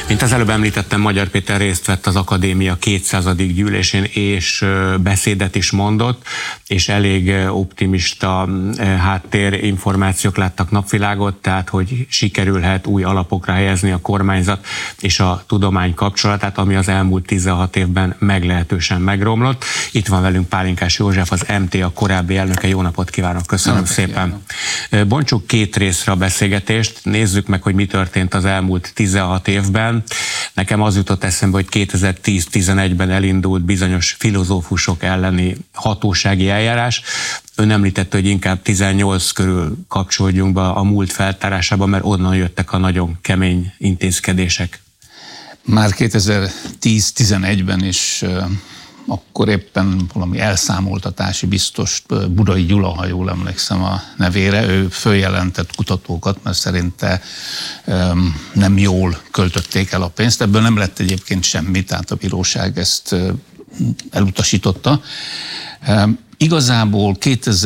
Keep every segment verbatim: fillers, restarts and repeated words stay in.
Mint az előbb említettem, Magyar Péter részt vett az akadémia kétszázadik gyűlésén, és beszédet is mondott, és elég optimista háttérinformációk láttak napvilágot, tehát hogy sikerülhet új alapokra helyezni a kormányzat és a tudomány kapcsolatát, ami az elmúlt tizenhat évben meglehetősen megromlott. Itt van velünk Pálinkás József, az em té á korábbi elnöke. Jó napot kívánok, köszönöm Jó, szépen. Kívánok. Bontsuk két részre a beszélgetést, nézzük meg, hogy mi történt az elmúlt tizenhat évben. Nekem az jutott eszembe, hogy kétezer-tíz-tizenegyben elindult bizonyos filozófusok elleni hatósági eljárás. Ön említette, hogy inkább tizennyolc körül kapcsolódjunk be a múlt feltárásába, mert onnan jöttek a nagyon kemény intézkedések. Már kétezer-tíz-tizenegyben is, akkor éppen valami elszámoltatási biztos, Budai Gyula, ha jól emlékszem a nevére, ő följelentett kutatókat, mert szerinte nem jól költötték el a pénzt. Ebből nem lett egyébként semmi, tehát a bíróság ezt elutasította. Igazából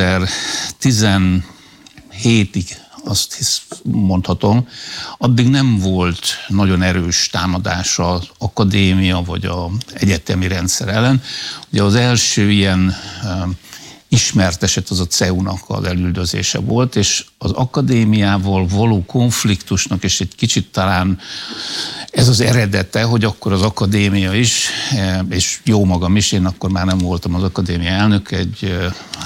kétezer-tizenhétig azt hisz, mondhatom, addig nem volt nagyon erős támadás az akadémia vagy az egyetemi rendszer ellen. Ugye az első ilyen ismert eset az a cé e u-nak az elüldözése volt, és az akadémiával való konfliktusnak, és egy kicsit talán ez az eredete, hogy akkor az akadémia is, és jó magam is, én akkor már nem voltam az akadémia elnök, egy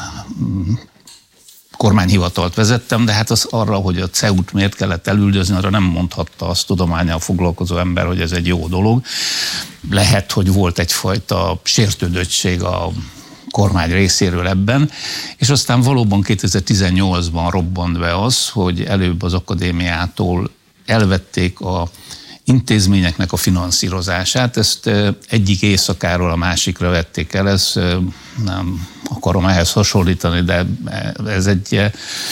kormányhivatalt vezettem, de hát az arra, hogy a cé e u-t miért kellett elüldözni, arra nem mondhatta azt tudománnyal foglalkozó ember, hogy ez egy jó dolog. Lehet, hogy volt egyfajta sértődöttség a kormány részéről ebben, és aztán valóban kétezer-tizennyolcban robbant be az, hogy előbb az akadémiától elvették a intézményeknek a finanszírozását, ezt egyik éjszakáról a másikra vették el, ez nem akarom ehhez hasonlítani, de ez egy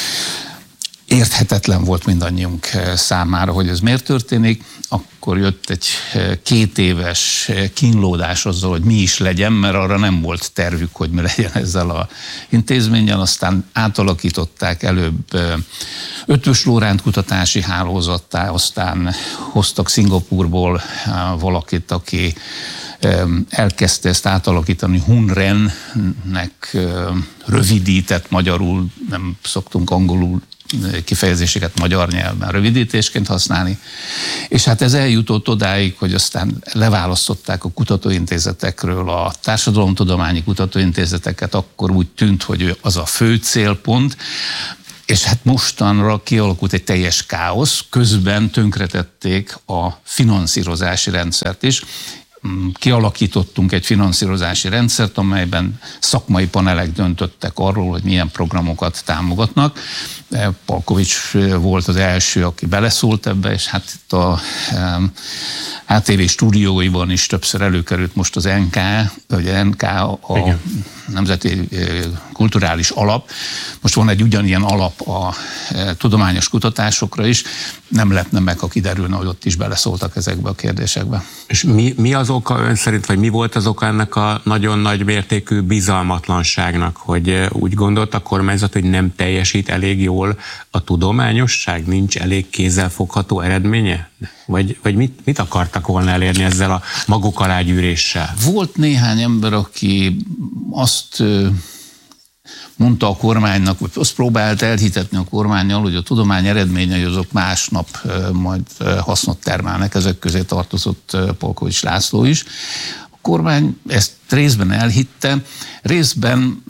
érthetetlen volt mindannyiunk számára, hogy ez miért történik. Akkor jött egy két éves kínlódás azzal, hogy mi is legyen, mert arra nem volt tervük, hogy mi legyen ezzel az intézménnyel. Aztán átalakították előbb Ötvös Loránd kutatási hálózattá, aztán hoztak Szingapúrból valakit, aki elkezdte ezt átalakítani Hunrennek rövidített, magyarul nem szoktunk angolul kifejezéseket magyar nyelven rövidítésként használni. És hát ez eljutott odáig, hogy aztán leválasztották a kutatóintézetekről a társadalomtudományi kutatóintézeteket, akkor úgy tűnt, hogy az a fő célpont, és hát mostanra kialakult egy teljes káosz, közben tönkretették a finanszírozási rendszert is. Kialakítottunk egy finanszírozási rendszert, amelyben szakmai panelek döntöttek arról, hogy milyen programokat támogatnak. Palkovics volt az első, aki beleszólt ebbe, és hát itt a á té vé stúdióiban is többször előkerült most az en ká, vagy en ká, a Igen. Nemzeti Kulturális Alap. Most van egy ugyanilyen alap a tudományos kutatásokra is. Nem lepne meg, ha kiderülne, hogy ott is beleszóltak ezekbe a kérdésekbe. És mi, mi az oka ön szerint, vagy mi volt az oka ennek a nagyon nagy mértékű bizalmatlanságnak, hogy úgy gondolt a kormányzat, hogy nem teljesít elég jól a tudományosság, nincs elég kézzelfogható eredménye? Vagy, vagy mit, mit akartak volna elérni ezzel a maguk alá gyűréssel? Volt néhány ember, aki azt mondta a kormánynak, vagy azt próbált elhitetni a kormánnyal, hogy a tudomány eredményei azok másnap majd hasznot termelnek, ezek közé tartozott Palkovics László is. A kormány ezt részben elhitte, részben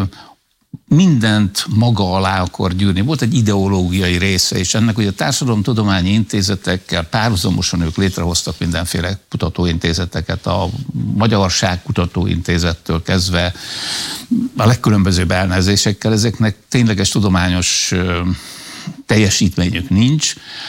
mindent maga alá akar gyűrni. Volt egy ideológiai része is ennek, hogy a társadalomtudományi intézetekkel párhuzamosan ők létrehoztak mindenféle kutatóintézeteket, a Magyarság Kutatóintézettől kezdve a legkülönbözőbb elnevezésekkel, ezeknek tényleges tudományos teljesítményük nincs,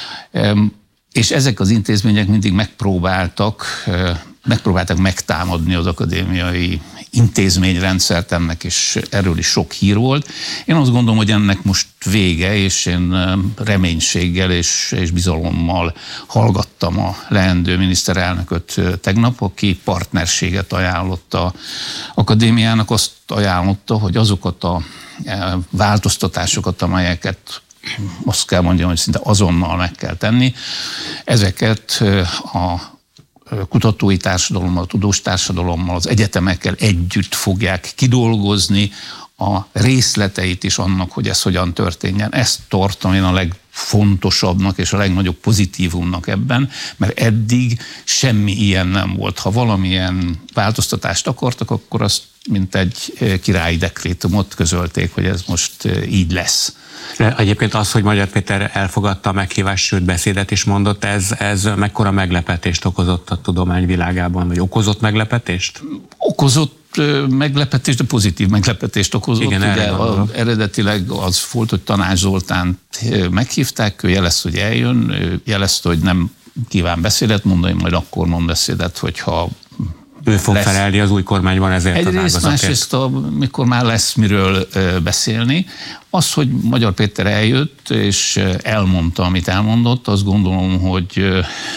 és ezek az intézmények mindig megpróbáltak, megpróbáltak megtámadni az akadémiai intézményrendszert, ennek is erről is sok hír volt. Én azt gondolom, hogy ennek most vége, és én reménységgel és, és bizalommal hallgattam a leendő miniszterelnököt tegnap, aki partnerséget ajánlott az akadémiának, azt ajánlotta, hogy azokat a változtatásokat, amelyeket azt kell mondjam, hogy szinte azonnal meg kell tenni, ezeket a kutatói társadalommal, a tudós társadalommal, az egyetemekkel együtt fogják kidolgozni a részleteit is annak, hogy ez hogyan történjen. Ezt tartom én a legfontosabbnak és a legnagyobb pozitívumnak ebben, mert eddig semmi ilyen nem volt. Ha valamilyen változtatást akartak, akkor azt mint egy királyi dekrétumot közölték, hogy ez most így lesz. Egyébként az, hogy Magyar Péter elfogadta a meghívást, sőt beszédet is mondott, ez, ez mekkora meglepetést okozott a tudomány világában, vagy okozott meglepetést? Okozott meglepetést, de pozitív meglepetést okozott. Igen, ugye a, eredetileg az volt, hogy Tanács Zoltánt meghívták, ő jelezte, hogy eljön, ő jelezte, hogy nem kíván beszédet mondani, majd akkor mond beszédet, hogyha ő fog lesz. felelni az új kormányban ezért Egyrészt, az ágazatért. Másrészt, amikor már lesz miről beszélni, az, hogy Magyar Péter eljött és elmondta, amit elmondott, azt gondolom, hogy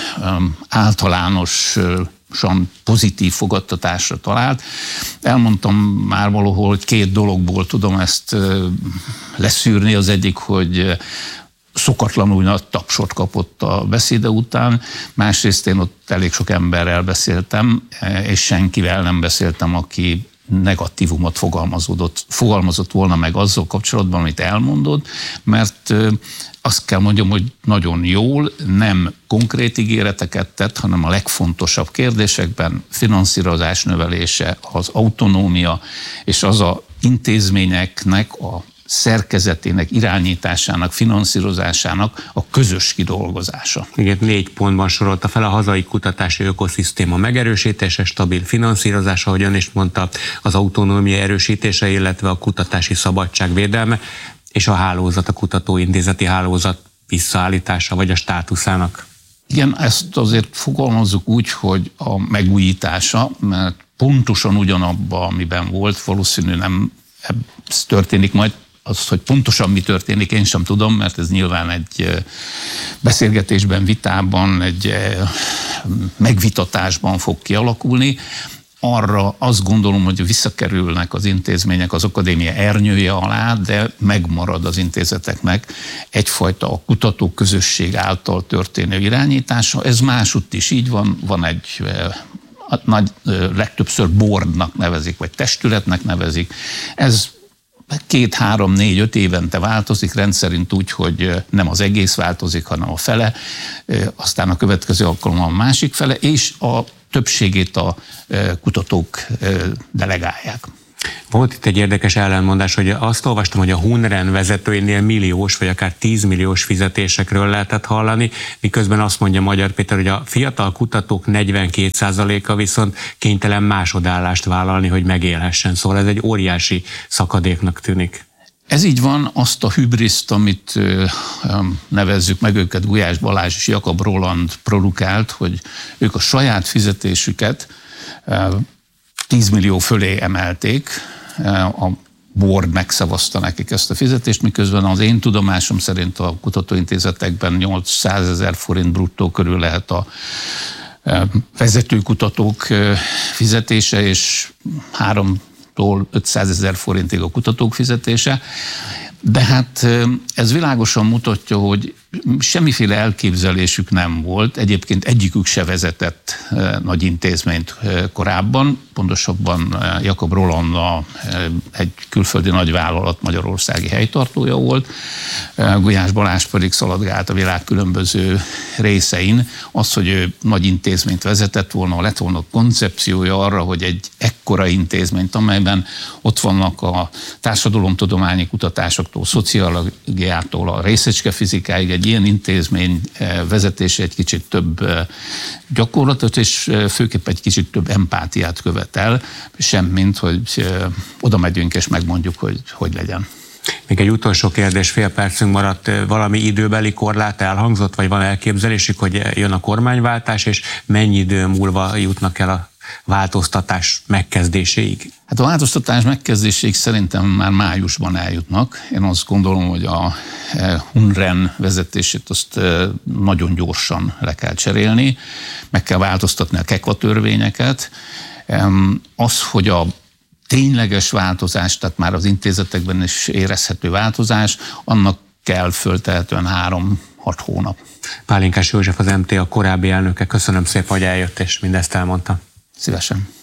általánosan pozitív fogadtatásra talált. Elmondtam már valahol, hogy két dologból tudom ezt leszűrni. Az egyik, hogy szokatlanul nagy tapsot kapott a beszéde után, másrészt én ott elég sok emberrel beszéltem, és senkivel nem beszéltem, aki negatívumot fogalmazódott, fogalmazott volna meg azzal kapcsolatban, amit elmondott, mert azt kell mondjam, hogy nagyon jól, nem konkrét ígéreteket tett, hanem a legfontosabb kérdésekben finanszírozás növelése, az autonómia és az a intézményeknek a szerkezetének, irányításának, finanszírozásának a közös kidolgozása. Igen, négy pontban sorolta fel: a hazai kutatási ökoszisztéma megerősítése, stabil finanszírozása, ahogy ön is mondta, az autonómia erősítése, illetve a kutatási szabadság védelme, és a hálózat, a kutatóintézeti hálózat visszaállítása, vagy a státuszának. Igen, ezt azért fogalmazzuk úgy, hogy a megújítása, mert pontosan ugyanabban, amiben volt, valószínű nem ez történik majd. Az, hogy pontosan mi történik, én sem tudom, mert ez nyilván egy beszélgetésben, vitában, egy megvitatásban fog kialakulni. Arra azt gondolom, hogy visszakerülnek az intézmények az akadémia ernyője alá, de megmarad az intézeteknek egyfajta a kutatóközösség által történő irányítása. Ez másutt is így van, van egy nagy, legtöbbször boardnak nevezik, vagy testületnek nevezik. Ez két, három, négy, öt évente változik, rendszerint úgy, hogy nem az egész változik, hanem a fele, aztán a következő alkalommal a másik fele, és a többségét a kutatók delegálják. Volt itt egy érdekes ellenmondás, hogy azt olvastam, hogy a Hunren vezetőinél milliós vagy akár tízmilliós fizetésekről lehetett hallani, miközben azt mondja Magyar Péter, hogy a fiatal kutatók negyvenkét százaléka viszont kénytelen másodállást vállalni, hogy megélhessen. Szóval ez egy óriási szakadéknak tűnik. Ez így van, azt a hübriszt, amit nevezzük meg őket, Gulyás Balázs és Jakab Roland produkált, hogy ők a saját fizetésüket tíz millió fölé emelték, a board megszavazta nekik ezt a fizetést, miközben az én tudomásom szerint a kutatóintézetekben nyolcszázezer forint bruttó körül lehet a vezetőkutatók fizetése, és háromtól ötszázezer forintig a kutatók fizetése. De hát ez világosan mutatja, hogy semmiféle elképzelésük nem volt, egyébként egyikük se vezetett nagy intézményt korábban, pontosabban Jakab Roland egy külföldi nagyvállalat magyarországi helytartója volt, Gulyás Balázs pedig szaladgált a világ különböző részein. Az, hogy ő nagy intézményt vezetett volna, lett volna koncepciója arra, hogy egy ekkora intézményt, amelyben ott vannak a társadalomtudományi kutatásoktól, szociológiától, a részecskefizikáig, egy ilyen intézmény vezetése egy kicsit több gyakorlatot, és főképp egy kicsit több empátiát követel, semmint, hogy oda megyünk és megmondjuk, hogy hogy legyen. Még egy utolsó kérdés, fél percünk maradt. Valami időbeli korlát elhangzott, vagy van elképzelésük, hogy jön a kormányváltás, és mennyi idő múlva jutnak el a változtatás megkezdéséig? Hát a változtatás megkezdéséig szerintem már májusban eljutnak. Én azt gondolom, hogy a Hunren vezetését azt nagyon gyorsan le kell cserélni, meg kell változtatni a kekva törvényeket. Az, hogy a tényleges változás, tehát már az intézetekben is érezhető változás, annak kell föltehetően három hat hónap. Pálinkás József, az em té á korábbi elnöke. Köszönöm szépen, hogy eljött és mindezt elmondta. Szívesen.